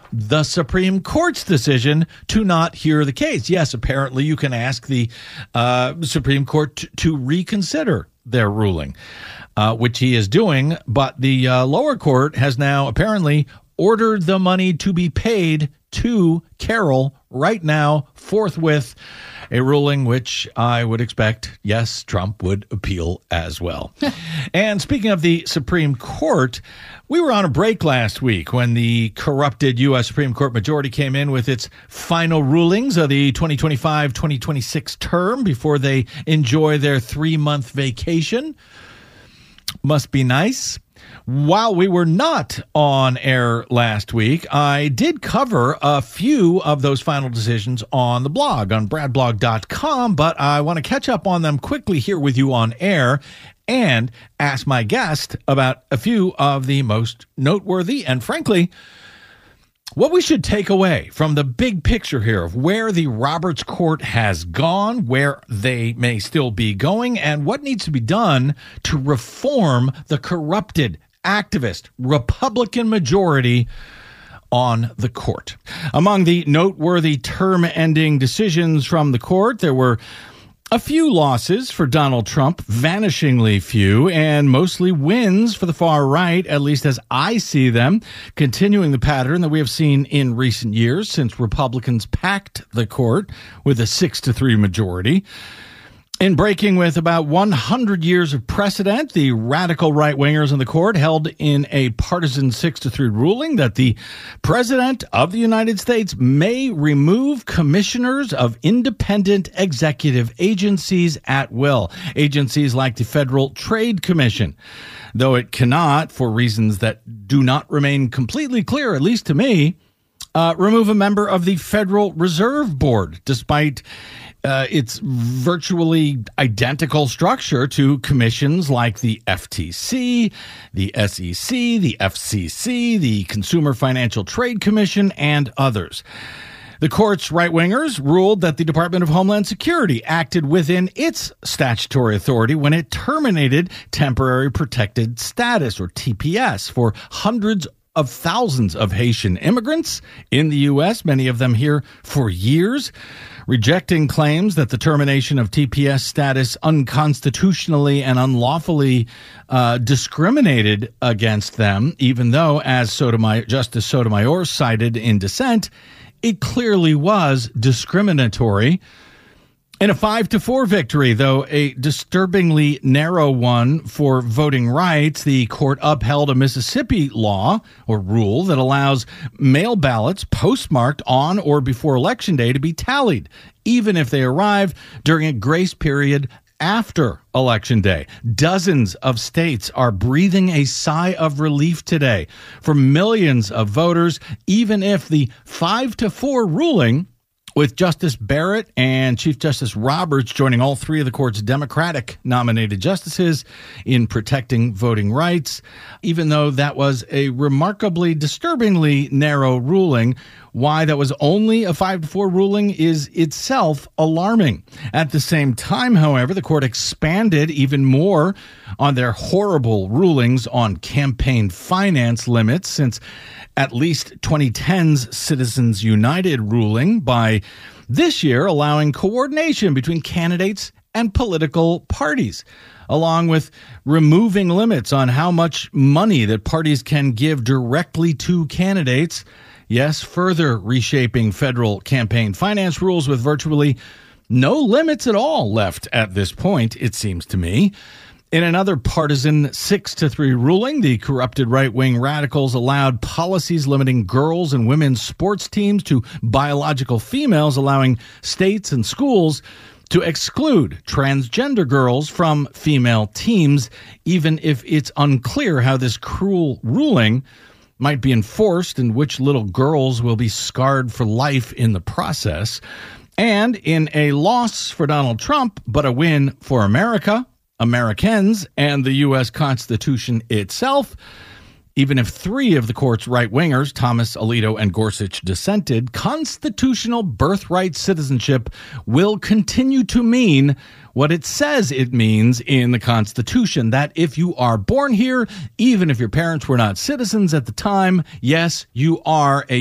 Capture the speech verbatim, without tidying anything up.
the Supreme Court's decision to not hear the case. Yes, apparently you can ask the uh, Supreme Court t- to reconsider their ruling, uh, which he is doing. But the uh, lower court has now apparently ordered the money to be paid to Carroll right now, forthwith, a ruling which I would expect, yes, Trump would appeal as well. And speaking of the Supreme Court, we were on a break last week when the corrupted U S Supreme Court majority came in with its final rulings of the twenty twenty-five twenty twenty-six term before they enjoy their three-month vacation. Must be nice. While we were not on air last week, I did cover a few of those final decisions on the blog, on brad blog dot com, but I want to catch up on them quickly here with you on air and ask my guest about a few of the most noteworthy and, frankly, what we should take away from the big picture here of where the Roberts Court has gone, where they may still be going, and what needs to be done to reform the corrupted, activist, Republican majority on the court. Among the noteworthy term-ending decisions from the court, there were a few losses for Donald Trump, vanishingly few, and mostly wins for the far right, at least as I see them, continuing the pattern that we have seen in recent years since Republicans packed the court with a six to three majority. In breaking with about one hundred years of precedent, the radical right-wingers in the court held in a partisan six to three ruling that the President of the United States may remove commissioners of independent executive agencies at will, agencies like the Federal Trade Commission, though it cannot, for reasons that do not remain completely clear, at least to me, uh, remove a member of the Federal Reserve Board, despite Uh, its virtually identical structure to commissions like the F T C, the S E C, the F C C, the Consumer Financial Trade Commission, and others. The court's right-wingers ruled that the Department of Homeland Security acted within its statutory authority when it terminated temporary protected status, or T P S, for hundreds of thousands of Haitian immigrants in the U S, many of them here for years, rejecting claims that the termination of T P S status unconstitutionally and unlawfully uh, discriminated against them, even though, as Sotomayor, Justice Sotomayor cited in dissent, it clearly was discriminatory. In a five to four victory, though a disturbingly narrow one for voting rights, the court upheld a Mississippi law or rule that allows mail ballots postmarked on or before Election Day to be tallied, even if they arrive during a grace period after Election Day. Dozens of states are breathing a sigh of relief today for millions of voters, even if the five to four ruling, with Justice Barrett and Chief Justice Roberts joining all three of the court's Democratic-nominated justices in protecting voting rights, even though that was a remarkably, disturbingly narrow ruling. Why that was only a five to four ruling is itself alarming. At the same time, however, the court expanded even more on their horrible rulings on campaign finance limits, since at least twenty ten's Citizens United ruling by this year allowing coordination between candidates and political parties, along with removing limits on how much money that parties can give directly to candidates. Yes, further reshaping federal campaign finance rules with virtually no limits at all left at this point, it seems to me. In another partisan six to three ruling, the corrupted right-wing radicals allowed policies limiting girls and women's sports teams to biological females, allowing states and schools to exclude transgender girls from female teams, even if it's unclear how this cruel ruling might be enforced and which little girls will be scarred for life in the process. And in a loss for Donald Trump, but a win for America, Americans, and the U S Constitution itself, even if three of the court's right-wingers, Thomas, Alito, and Gorsuch, dissented, constitutional birthright citizenship will continue to mean what it says it means in the Constitution, that if you are born here, even if your parents were not citizens at the time, yes, you are a